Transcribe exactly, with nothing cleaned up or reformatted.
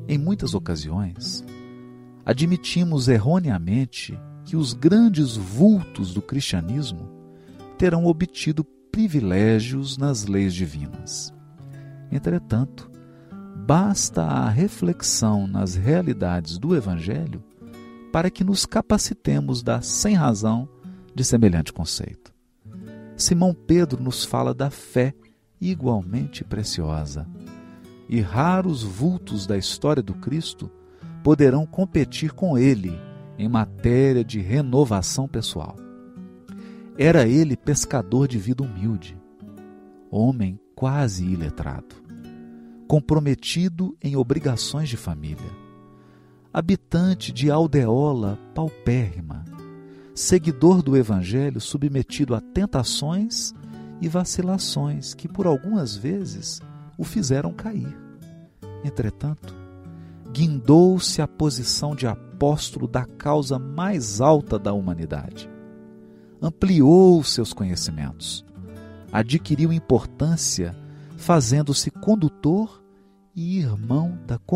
Em muitas ocasiões, admitimos erroneamente que os grandes vultos do cristianismo terão obtido privilégios nas leis divinas. Entretanto, basta a reflexão nas realidades do Evangelho para que nos capacitemos da sem-razão de semelhante conceito. Simão Pedro nos fala da fé igualmente preciosa, e raros vultos da história do Cristo poderão competir com ele em matéria de renovação pessoal. Era ele pescador de vida humilde, homem quase iletrado, comprometido em obrigações de família, habitante de aldeola paupérrima, seguidor do Evangelho submetido a tentações e vacilações que por algumas vezes o fizeram cair. Entretanto, guindou-se à posição de apóstolo da causa mais alta da humanidade. Ampliou seus conhecimentos, adquiriu importância, fazendo-se condutor e irmão da